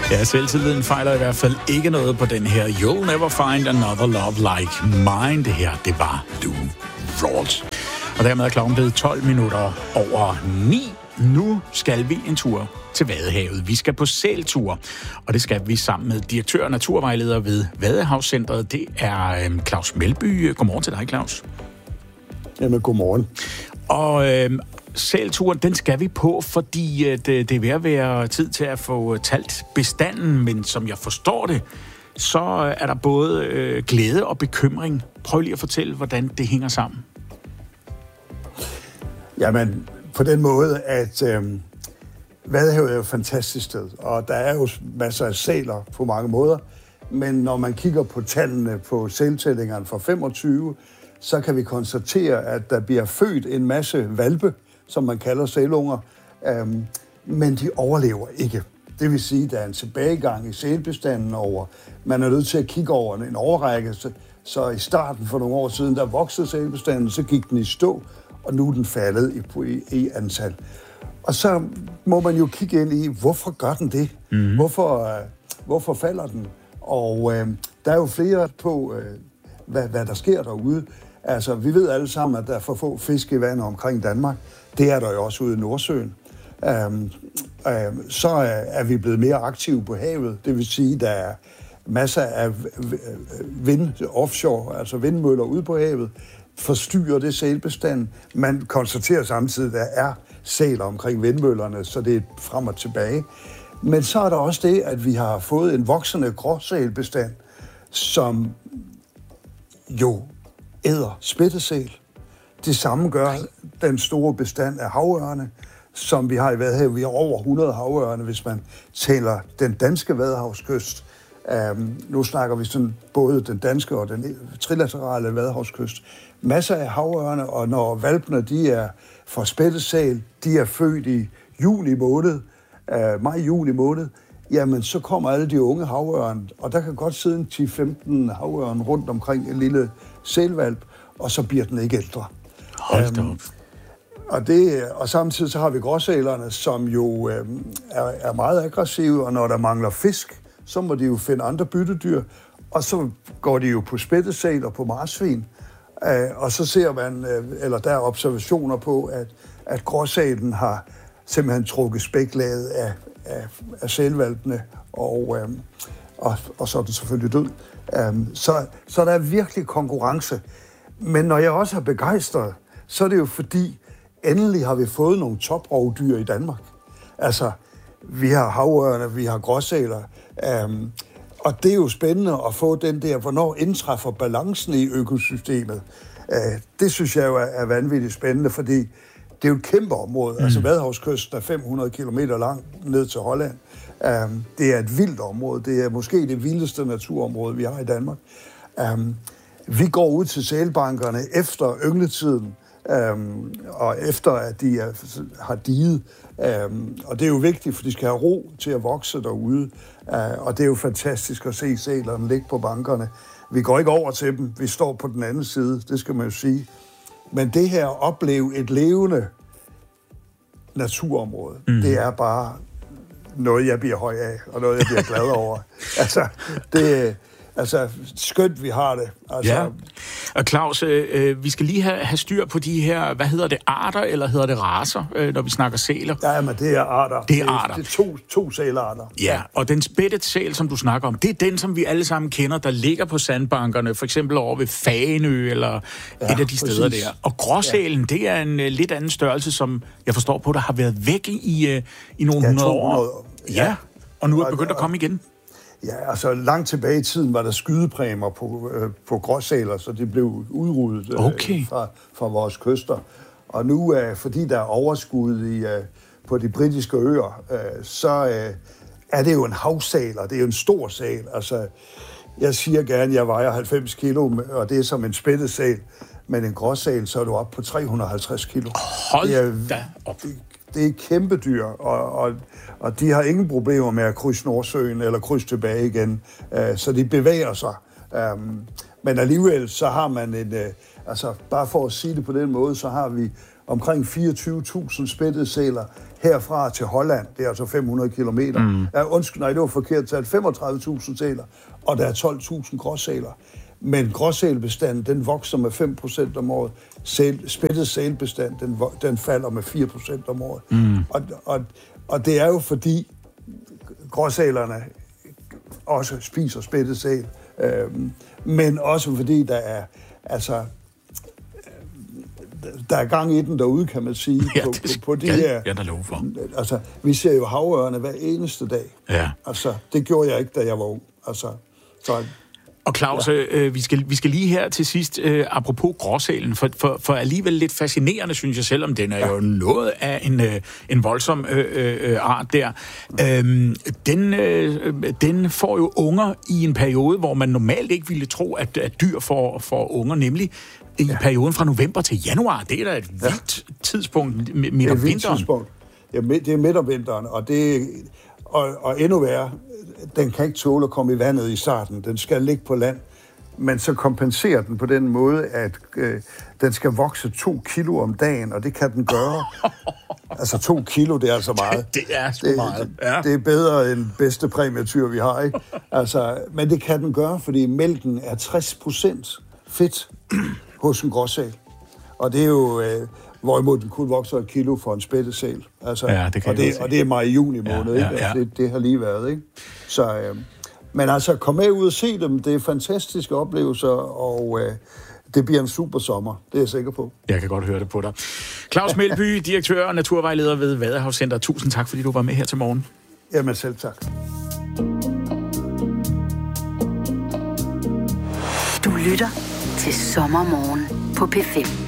Ja, selvtilliden fejler i hvert fald ikke noget på den her. You'll never find another love like mine. Det her, det var Lou Rawls. Og dermed er klokken blevet 12 minutter over 9. Nu skal vi en tur til Vadehavet. Vi skal på sæltur, og det skal vi sammen med direktør og naturvejleder ved Vadehavscentret. Det er Claus Melby. Godmorgen til dig, Claus. Jamen, godmorgen. Og sælturen, den skal vi på, fordi det er ved at være tid til at få talt bestanden, men som jeg forstår det, så er der både glæde og bekymring. Prøv lige at fortælle, hvordan det hænger sammen. Jamen, på den måde, at Vadehavet er jo et fantastisk sted, og der er jo masser af sæler på mange måder, men når man kigger på tallene på sæltællingerne fra 25, så kan vi konstatere, at der bliver født en masse hvalpe, som man kalder sælunger, men de overlever ikke. Det vil sige, at der er en tilbagegang i sælbestanden over. Man er nødt til at kigge over en årrække, så i starten for nogle år siden, der voksede sælbestanden, så gik den i stå, og nu er den faldet i antal. Og så må man jo kigge ind i, hvorfor gør den det? Mm. Hvorfor falder den? Og der er jo flere på, hvad der sker derude. Altså, vi ved alle sammen, at der er for få fisk i vandet omkring Danmark. Det er der jo også ude i Nordsøen. Så er vi blevet mere aktive på havet. Det vil sige, at der er masser af offshore, altså vindmøller ude på havet, forstyrrer det sælbestanden. Man konstaterer samtidig, at der er sæler omkring vindmøllerne, så det er frem og tilbage. Men så er der også det, at vi har fået en voksende gråsælbestand, som jo æder spættesæl. Det samme gør den store bestand af havørne, som vi har i Vadehavet. Vi har over 100 havørne, hvis man tæller den danske Vadehavskyst. Nu snakker vi sådan både den danske og den trilaterale Vadehavskyst. Masser af havørne, og når hvalpene de er fra spættesæl, de er født i juni måned, maj-juni måned, jamen så kommer alle de unge havørne, og der kan godt sidde en 10-15 havørne rundt omkring en lille sælhvalp, og så bliver den ikke ældre. Hold da op. Og samtidig så har vi gråsælerne, som jo er meget aggressive, og når der mangler fisk, så må de jo finde andre byttedyr, og så går de jo på spættesæl og på marsvin. Og så ser man, eller der er observationer på, at gråsælen har simpelthen trukket spæklaget af sælvalpene, og så er den selvfølgelig død. Så der er virkelig konkurrence. Men når jeg også er begejstret, så er det jo fordi, endelig har vi fået nogle toprovdyr i Danmark. Altså, vi har havørne, vi har gråsæler, og det er jo spændende at få den der, hvornår indtræffer balancen i økosystemet. Det synes jeg jo er vanvittigt spændende, fordi det er jo et kæmpe område. Altså Vadehavskysten er 500 km lang ned til Holland. Det er et vildt område. Det er måske det vildeste naturområde, vi har i Danmark. Vi går ud til sælbankerne efter yngletiden, og efter at de har diget. Og det er jo vigtigt, for de skal have ro til at vokse derude. Og det er jo fantastisk at se sælerne ligge på bankerne. Vi går ikke over til dem. Vi står på den anden side, det skal man jo sige. Men det her at opleve et levende naturområde, det er bare noget, jeg bliver høj af, og noget, jeg bliver glad over. Altså, skønt vi har det. Altså. Ja. Og Claus, vi skal lige have styr på de her, hvad hedder det, arter, eller hedder det racer, når vi snakker sæler? Ja, men det er arter. Det er arter. Det er to sælarter. Ja, og den spættet sæl, som du snakker om, det er den, som vi alle sammen kender, der ligger på sandbankerne, for eksempel over ved Fagenø, eller et af de steder der. Og gråsælen, det er en lidt anden størrelse, som jeg forstår på, der har været væk i nogle 100 år. Ja, og nu er begyndt at komme igen. Ja, altså langt tilbage i tiden var der skydepræmier på gråsæler, så det blev udryddet fra vores kyster. Og nu, fordi der er overskud på de britiske øer, så er det jo en havsæl, og det er jo en stor sæl. Altså, jeg siger gerne, at jeg vejer 90 kilo, og det er som en spættesæl. Men en gråsæl, så er du oppe på 350 kilo. Hold da op. Det er kæmpe dyr, og de har ingen problemer med at krydse Nordsøen eller krydse tilbage igen, så de bevæger sig. Men alligevel så har man bare for at sige det på den måde, så har vi omkring 24.000 spættede sæler herfra til Holland, det er altså 500 kilometer. Nej, det var forkert talt, 35.000 sæler, og der er 12.000 gråsæler. Men gråsælbestanden, den vokser med 5% om året. Spættet sælbestand, den falder med 4% om året. Og det er jo fordi gråsælerne også spiser spættet sæl, men også fordi der er gang i den derude, kan man sige, på de her. Ja, der lov for. Altså, vi ser jo havørne hver eneste dag. Ja. Altså, det gjorde jeg ikke, da jeg var ung. Altså, så... Og Claus, vi skal lige her til sidst, apropos gråsælen, for alligevel lidt fascinerende, synes jeg, selvom den er jo noget af en voldsom art der. Den får jo unger i en periode, hvor man normalt ikke ville tro, at dyr får unger, nemlig i perioden fra november til januar. Det er da et vildt tidspunkt midt om vinteren. Ja, det er midt om vinteren, og endnu værre, den kan ikke tåle at komme i vandet i starten. Den skal ligge på land, men så kompenserer den på den måde, at den skal vokse 2 kilo om dagen, og det kan den gøre. Altså 2 kilo, det er altså meget. Det er sgu meget. Ja. Det er bedre end bedste præmietyr, vi har, ikke? Altså, men det kan den gøre, fordi mælken er 60% fedt hos en gråsæl. Og det er jo... hvorimod den kun vokser 1 kilo for en spættesæl. Altså, ja, det og det er maj juni måned, ikke? Altså, det har lige været, ikke? Så, men altså, kom med ud og se dem. Det er fantastiske oplevelser, og det bliver en super sommer. Det er jeg sikker på. Jeg kan godt høre det på dig. Claus Melby, direktør og naturvejleder ved Vadehavscenter. Tusind tak, fordi du var med her til morgen. Jamen selv tak. Du lytter til Sommermorgen på P5.